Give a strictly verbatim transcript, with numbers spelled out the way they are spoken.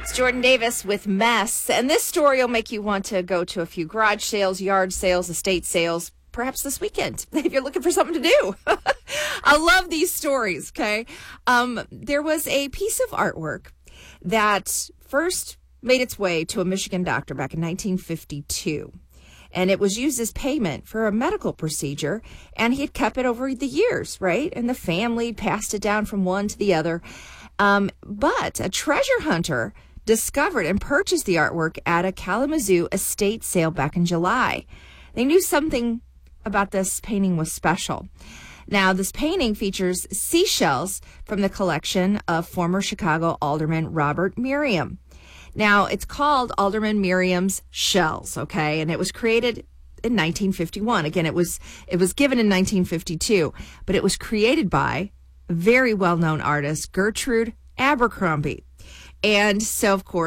It's Jordan Davis with Mess, and this story will make you want to go to a few garage sales, yard sales, estate sales, perhaps this weekend, if you're looking for something to do. I love these stories, okay? Um, there was a piece of artwork that first made its way to a Michigan doctor back in nineteen fifty-two. And it was used as payment for a medical procedure, and he had kept it over the years, right? And the family passed it down from one to the other. Um, but a treasure hunter discovered and purchased the artwork at a Kalamazoo estate sale back in July. They knew something about this painting was special. Now, this painting features seashells from the collection of former Chicago Alderman Robert Merriam. Now, it's called Alderman Merriam's Shells, okay? And it was created in nineteen fifty-one. Again, it was it was given in nineteen fifty-two, but it was created by a very well-known artist, Gertrude Abercrombie. And so, of course,